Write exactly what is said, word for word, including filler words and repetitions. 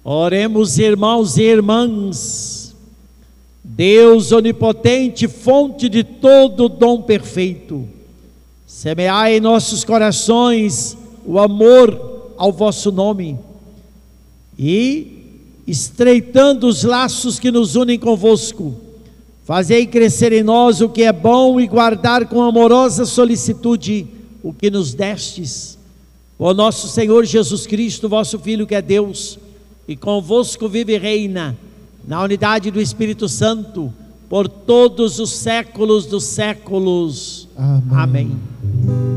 Oremos, irmãos e irmãs. Deus onipotente, fonte de todo dom perfeito, semeai em nossos corações o amor ao vosso nome e, estreitando os laços que nos unem convosco, fazei crescer em nós o que é bom e guardar com amorosa solicitude o que nos destes. O nosso Senhor Jesus Cristo, vosso Filho, que é Deus, e convosco vive e reina, na unidade do Espírito Santo, por todos os séculos dos séculos. Amém. Amém.